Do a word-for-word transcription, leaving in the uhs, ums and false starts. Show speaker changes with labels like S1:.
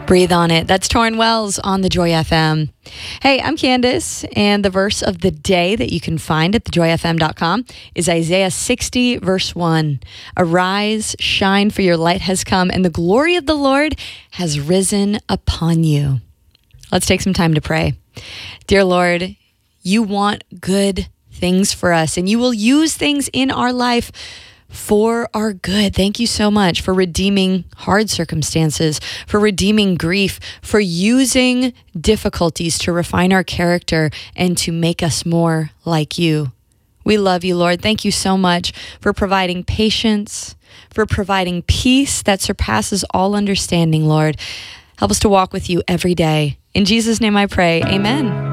S1: Breathe on it. That's Torrin Wells on the Joy F M. Hey, I'm Candace, and the verse of the day that you can find at the joy f m dot com is Isaiah sixty, verse one. Arise, shine, for your light has come, and the glory of the Lord has risen upon you. Let's take some time to pray. Dear Lord, you want good things for us, and you will use things in our life for our good. Thank you so much for redeeming hard circumstances, for redeeming grief, for using difficulties to refine our character and to make us more like you. We love you, Lord. Thank you so much for providing patience, for providing peace that surpasses all understanding, Lord. Help us to walk with you every day. In Jesus' name I pray, amen.